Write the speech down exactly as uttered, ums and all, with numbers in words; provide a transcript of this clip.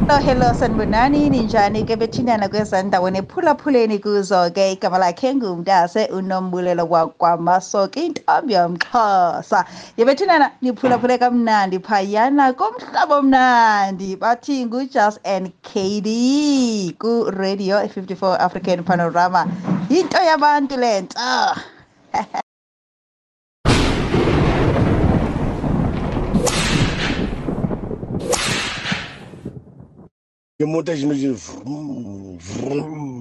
Hello, hello sanibonani ninjani ke bethinana kwezandaweni ephulaphuleni kuzo ke igama lakhe ngumntase uNombulelo kwakwamasoka intombi yomXhosa yebethinana niphulaphule kamnandi phayana komhlaba omnandi bathi nguJust and Katie ku Radio fifty-four African Panorama into yabantu lento. Ke mota jeno je vrum vrum